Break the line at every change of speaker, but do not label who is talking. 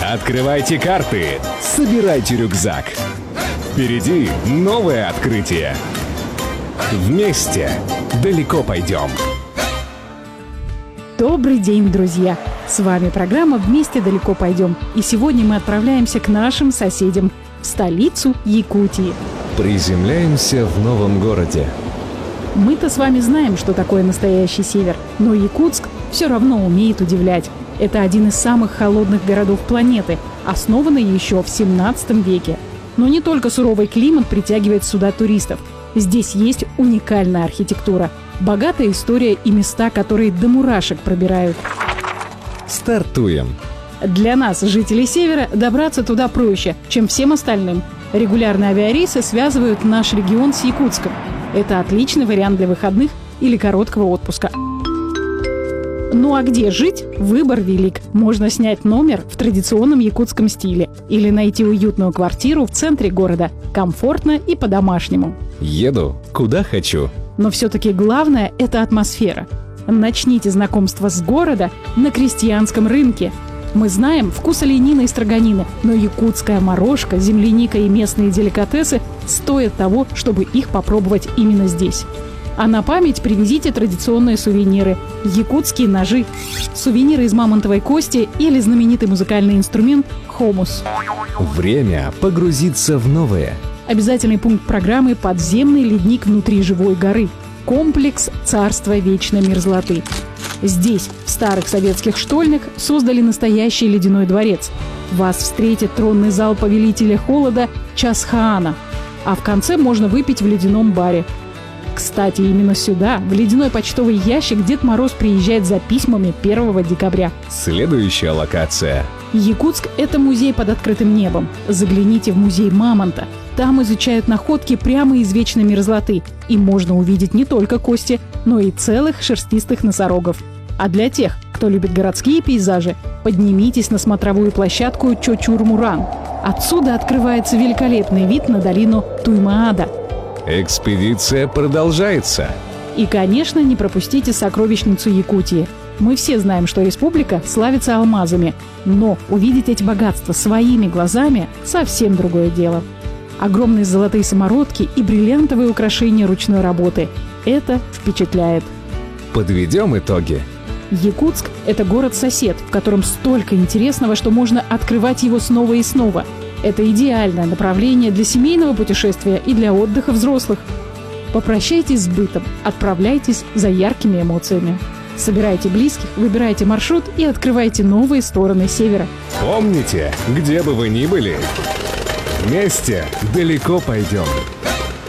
Открывайте карты, собирайте рюкзак. Впереди новое открытие. Вместе далеко пойдем.
Добрый день, друзья! С вами программа «Вместе далеко пойдем». И сегодня мы отправляемся к нашим соседям, в столицу Якутии.
Приземляемся в новом городе.
Мы-то с вами знаем, что такое настоящий север, но Якутск все равно умеет удивлять. Это один из самых холодных городов планеты, основанный еще в 17 веке. Но не только суровый климат притягивает сюда туристов. Здесь есть уникальная архитектура, богатая история и места, которые до мурашек пробирают.
Стартуем!
Для нас, жителей Севера, добраться туда проще, чем всем остальным. Регулярные авиарейсы связывают наш регион с Якутском. Это отличный вариант для выходных или короткого отпуска. Ну а где жить? Выбор велик. Можно снять номер в традиционном якутском стиле или найти уютную квартиру в центре города. Комфортно и по-домашнему.
Еду, куда хочу.
Но все-таки главное – это атмосфера. Начните знакомство с города на крестьянском рынке. Мы знаем вкус оленины и строганины, но якутская морожка, земляника и местные деликатесы стоят того, чтобы их попробовать именно здесь. А на память привезите традиционные сувениры – якутские ножи, сувениры из мамонтовой кости или знаменитый музыкальный инструмент – хомус.
Время погрузиться в новое.
Обязательный пункт программы – подземный ледник внутри живой горы. Комплекс «Царство вечной мерзлоты». Здесь, в старых советских штольнях, создали настоящий ледяной дворец. Вас встретит тронный зал повелителя холода Часхаана. А в конце можно выпить в ледяном баре. Кстати, именно сюда, в ледяной почтовый ящик, Дед Мороз приезжает за письмами 1 декабря.
Следующая локация.
Якутск – это музей под открытым небом. Загляните в музей Мамонта. Там изучают находки прямо из вечной мерзлоты. И можно увидеть не только кости, но и целых шерстистых носорогов. А для тех, кто любит городские пейзажи, поднимитесь на смотровую площадку Чочур-Муран. Отсюда открывается великолепный вид на долину Туймаада.
Экспедиция продолжается.
И, конечно, не пропустите сокровищницу Якутии. Мы все знаем, что республика славится алмазами, но увидеть эти богатства своими глазами – совсем другое дело. Огромные золотые самородки и бриллиантовые украшения ручной работы – это впечатляет.
Подведем итоги.
Якутск – это город-сосед, в котором столько интересного, что можно открывать его снова и снова. Это идеальное направление для семейного путешествия и для отдыха взрослых. Попрощайтесь с бытом, отправляйтесь за яркими эмоциями. Собирайте близких, выбирайте маршрут и открывайте новые стороны Севера.
Помните, где бы вы ни были, вместе далеко пойдем.